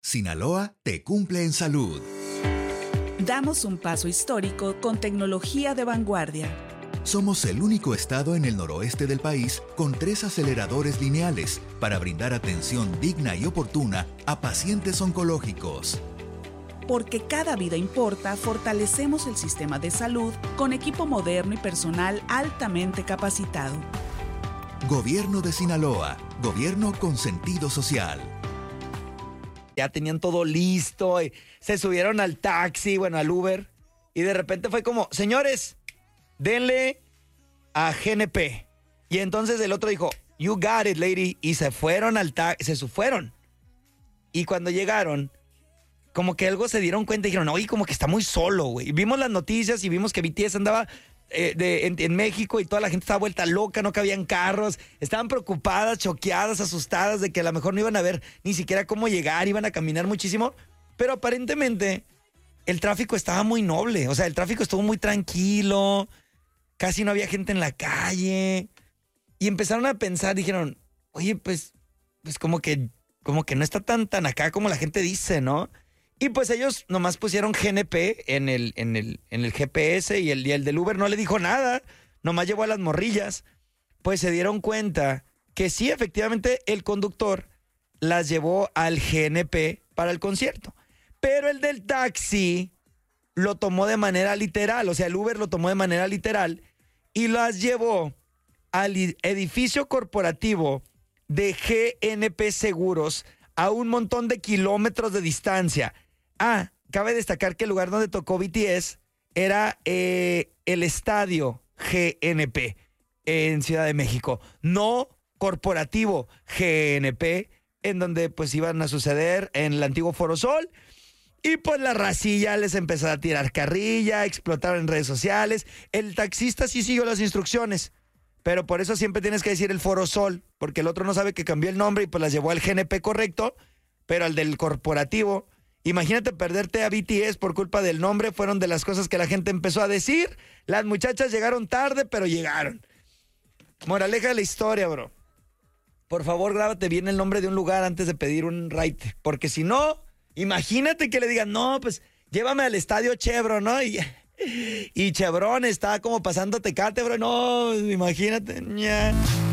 Sinaloa te cumple en salud. Damos un paso histórico con tecnología de vanguardia. Somos el único estado en el noroeste del país con 3 aceleradores lineales para brindar atención digna y oportuna a pacientes oncológicos. Porque cada vida importa, fortalecemos el sistema de salud con equipo moderno y personal altamente capacitado. Gobierno de Sinaloa, gobierno con sentido social. Ya tenían todo listo, y se subieron al taxi, al Uber, y de repente fue como, señores, denle a GNP. Y entonces el otro dijo, you got it, lady, y se fueron al taxi, se fueron. Y cuando llegaron, como que algo se dieron cuenta y dijeron, oye, como que está muy solo, güey. Vimos las noticias y vimos que BTS andaba en México y toda la gente estaba vuelta loca, no cabían carros, estaban preocupadas, choqueadas, asustadas de que a lo mejor no iban a ver ni siquiera cómo llegar, iban a caminar muchísimo, pero aparentemente el tráfico estaba muy noble, o sea, el tráfico estuvo muy tranquilo, casi no había gente en la calle, y empezaron a pensar, dijeron, oye, pues como que no está tan acá como la gente dice, ¿no? Y pues ellos nomás pusieron GNP en el GPS y el del Uber no le dijo nada, nomás llevó a las morrillas. Pues se dieron cuenta que sí, efectivamente, el conductor las llevó al GNP para el concierto. Pero el del taxi lo tomó de manera literal, o sea, el Uber lo tomó de manera literal y las llevó al edificio corporativo de GNP Seguros a un montón de kilómetros de distancia. Cabe destacar que el lugar donde tocó BTS era el estadio GNP en Ciudad de México, no corporativo GNP, en donde pues iban a suceder en el antiguo Foro Sol. Y pues la racilla les empezó a tirar carrilla, explotaron en redes sociales. El taxista sí siguió las instrucciones, pero por eso siempre tienes que decir el Foro Sol, porque el otro no sabe que cambió el nombre y pues las llevó al GNP correcto, pero al del corporativo. Imagínate perderte a BTS por culpa del nombre, fueron de las cosas que la gente empezó a decir. Las muchachas llegaron tarde, pero llegaron. Moraleja de la historia, bro. Por favor, grábate bien el nombre de un lugar antes de pedir un ride, porque si no, imagínate que le digan, no, pues llévame al estadio Chevron, ¿no? Y Chevron está como pasando Tecate, bro. No, imagínate.